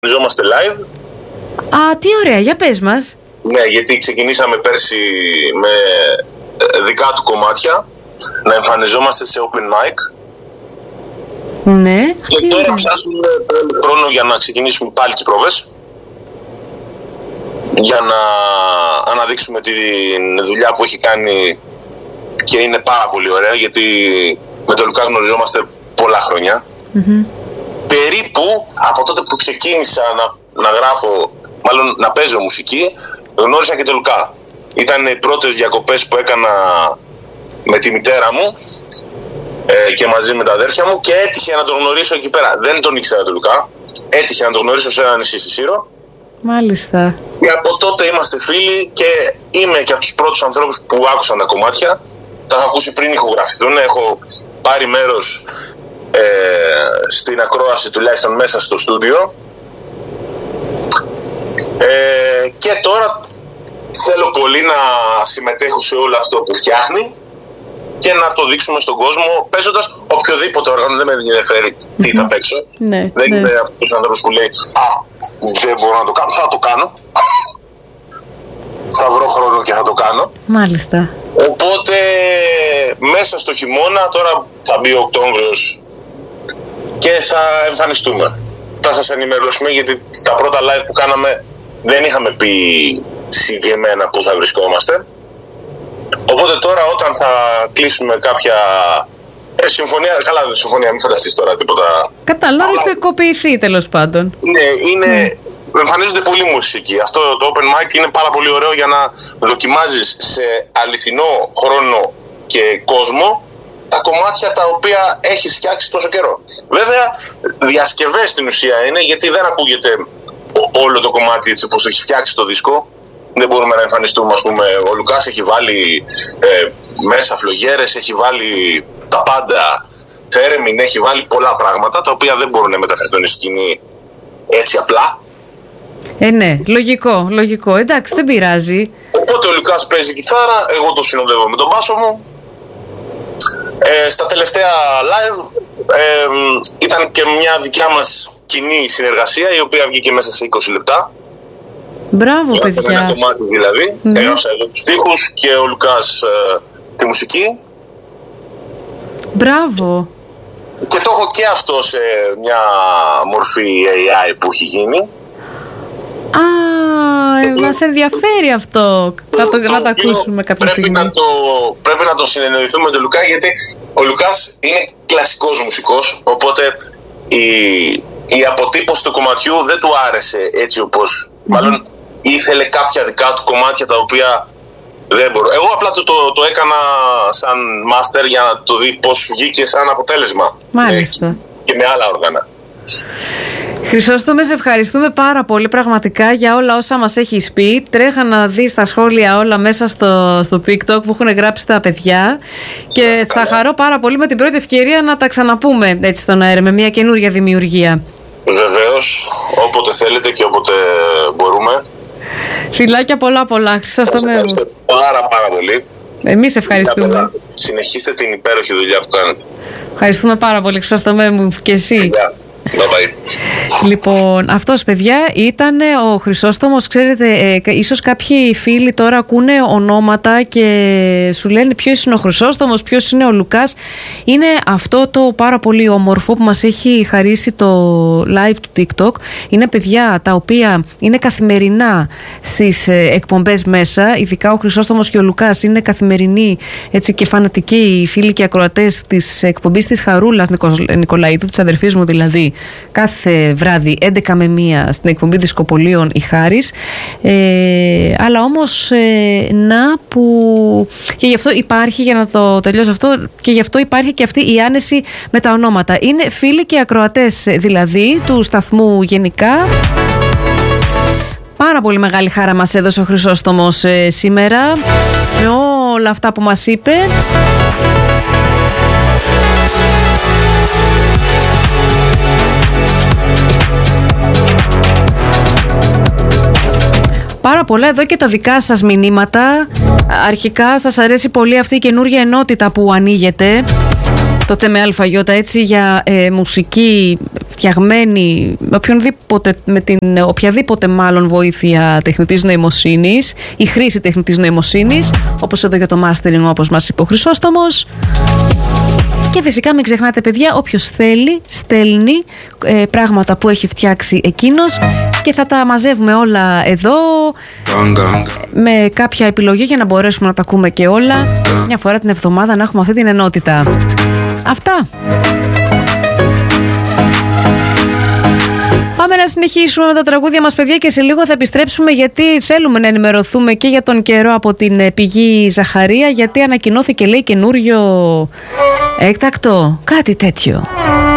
εμφανιζόμαστε live. Α, τι ωραία, για πες μας. Ναι, γιατί ξεκινήσαμε πέρσι με δικά του κομμάτια να εμφανιζόμαστε σε open mic. Ναι. Και τώρα ψάχνουμε χρόνο για να ξεκινήσουμε πάλι τις πρόβες, για να αναδείξουμε τη δουλειά που έχει κάνει και είναι πάρα πολύ ωραία, γιατί με τον Λουκά γνωριζόμαστε πολλά χρόνια. Περίπου από τότε που ξεκίνησα να γράφω, μάλλον να παίζω μουσική, γνώρισα και τον Λουκά. Ήταν οι πρώτες διακοπές που έκανα με τη μητέρα μου και μαζί με τα αδέρφια μου, και έτυχε να τον γνωρίσω εκεί πέρα. Δεν τον ήξερα τον Λουκά, έτυχε να τον γνωρίσω σε ένα νησί στη Σύρο. Μάλιστα. Και από τότε είμαστε φίλοι και είμαι και από τους πρώτους ανθρώπους που άκουσαν τα κομμάτια. Τα έχω ακούσει πριν ηχογραφηθούν, έχω πάρει μέρος στην ακρόαση τουλάχιστον μέσα στο στούντιο. Και τώρα θέλω πολύ να συμμετέχω σε όλο αυτό που φτιάχνει και να το δείξουμε στον κόσμο παίζοντας οποιοδήποτε όργανο. Δεν με ενδιαφέρει τι θα παίξω. Δεν είμαι από τους ανθρώπους που λέει «Α, δεν μπορώ να το κάνω, θα το κάνω. Θα βρω χρόνο και θα το κάνω». Μάλιστα. Οπότε μέσα στο χειμώνα, τώρα θα μπει ο Οκτώβριος και θα εμφανιστούμε. Θα σας ενημερώσουμε, γιατί τα πρώτα live που κάναμε δεν είχαμε πει συγκεκριμένα που θα βρισκόμαστε. Οπότε τώρα όταν θα κλείσουμε κάποια συμφωνία, καλά δεν συμφωνία, μην φανταστείς τώρα τίποτα. Κατάλαβα, οριστικοποιηθεί τέλος πάντων. Ναι, εμφανίζονται πολλοί μουσικοί. Αυτό το open mic είναι πάρα πολύ ωραίο για να δοκιμάζεις σε αληθινό χρόνο και κόσμο τα κομμάτια τα οποία έχεις φτιάξει τόσο καιρό. Βέβαια, διασκευές στην ουσία είναι, γιατί δεν ακούγεται όλο το κομμάτι έτσι όπως το έχεις φτιάξει το δίσκο. Δεν μπορούμε να εμφανιστούμε, ας πούμε, ο Λουκάς έχει βάλει μέσα φλογέρες, έχει βάλει τα πάντα, θέρεμιν, έχει βάλει πολλά πράγματα τα οποία δεν μπορούν να μεταφερθούν στη σκηνή έτσι απλά. Ναι, λογικό. Εντάξει, δεν πειράζει. Οπότε ο Λουκάς παίζει κιθάρα, εγώ το συνοδεύω με τον μπάσο μου. Στα τελευταία live ήταν και μια δικιά μας κοινή συνεργασία, η οποία βγήκε μέσα σε 20 λεπτά. Μπράβο, παιδιά. Ένα κομμάτι δηλαδή. Έγραψα εδώ τους στίχους και ο Λουκάς τη μουσική. Μπράβο. Και το έχω και αυτό σε μια μορφή AI που έχει γίνει. Μας ενδιαφέρει αυτό. Να το ακούσουμε κάποια στιγμή. Πρέπει να το συνεννοηθούμε με τον Λουκά, γιατί ο Λουκάς είναι κλασικός μουσικός, οπότε η αποτύπωση του κομματιού δεν του άρεσε έτσι όπως μάλλον ήθελε κάποια δικά του κομμάτια τα οποία δεν μπορώ. Εγώ απλά το έκανα σαν master για να το δει πώς βγήκε σαν αποτέλεσμα. Μάλιστα. Και με άλλα όργανα. Χρυσόστομε, σε ευχαριστούμε πάρα πολύ πραγματικά για όλα όσα μας έχεις πει. Τρέχα να δεις τα σχόλια όλα μέσα στο TikTok που έχουν γράψει τα παιδιά και θα χαρώ πάρα πολύ με την πρώτη ευκαιρία να τα ξαναπούμε έτσι στον αέρα με μια καινούργια δημιουργία. Βεβαίως, όποτε θέλετε και όποτε μπορούμε. Φιλάκια πολλά, Χρυσόστομε. Ευχαριστώ πάρα πολύ. Εμείς ευχαριστούμε. Συνεχίστε την υπέροχη δουλειά που κάνετε. Ευχαριστούμε πάρα πολύ, Χρυσόστομε μου, και εσύ. Bye. Λοιπόν, αυτός, παιδιά, ήταν ο Χρυσόστομος. Ξέρετε, ίσως κάποιοι φίλοι τώρα ακούνε ονόματα και σου λένε ποιος είναι ο Χρυσόστομος, ποιος είναι ο Λουκάς. Είναι αυτό το πάρα πολύ όμορφο που μας έχει χαρίσει το live του TikTok. Είναι παιδιά τα οποία είναι καθημερινά στις εκπομπές μέσα. Ειδικά ο Χρυσόστομος και ο Λουκάς είναι καθημερινοί, έτσι, και φανατικοί φίλοι και ακροατές της εκπομπής της Χαρούλας Νικολαίδου, της αδερφής μου δηλαδή. Κάθε βράδυ 11 με 1 στην εκπομπή Δισκοπολίων η Χάρης, αλλά όμως να που και γι' αυτό υπάρχει, για να το τελειώσω αυτό, και γι' αυτό υπάρχει και αυτή η άνεση με τα ονόματα. Είναι φίλοι και ακροατές δηλαδή του σταθμού γενικά. Πάρα πολύ μεγάλη χαρά μας έδωσε ο Χρυσόστομος σήμερα με όλα αυτά που μας είπε. Πάρα πολλά εδώ και τα δικά σας μηνύματα. Αρχικά σας αρέσει πολύ αυτή η καινούργια ενότητα που ανοίγεται. Τότε με αλφαγιώτα, έτσι, για μουσική φτιαγμένη με την οποιαδήποτε μάλλον βοήθεια τεχνητής νοημοσύνης ή χρήση τεχνητής νοημοσύνης, όπως εδώ για το mastering, όπως μας είπε ο Χρυσόστομος. Και φυσικά μην ξεχνάτε, παιδιά, όποιος θέλει στέλνει πράγματα που έχει φτιάξει εκείνος και θα τα μαζεύουμε όλα εδώ με κάποια επιλογή για να μπορέσουμε να τα ακούμε και όλα μια φορά την εβδομάδα, να έχουμε αυτή την ενότητα. Αυτά. Πάμε να συνεχίσουμε με τα τραγούδια μας, παιδιά, και σε λίγο θα επιστρέψουμε, γιατί θέλουμε να ενημερωθούμε και για τον καιρό από την πηγή Ζαχαρία, γιατί ανακοινώθηκε, λέει, καινούριο έκτακτο, κάτι τέτοιο.